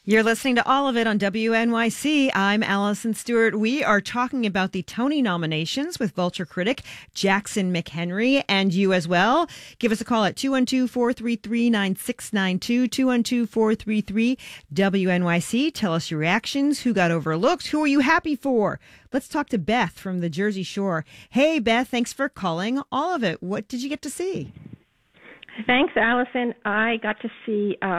You're listening to all of it on WNYC. I'm Allison Stewart. We are talking about the Tony nominations with Vulture critic Jackson McHenry, and you as well. Give us a call at 212-433-9692, 212-433-WNYC. Tell us your reactions. Who got overlooked? Who are you happy for? Let's talk to Beth from the Jersey Shore. Hey, Beth, thanks for calling. All of it. What did you get to see? Thanks, Allison. I got to see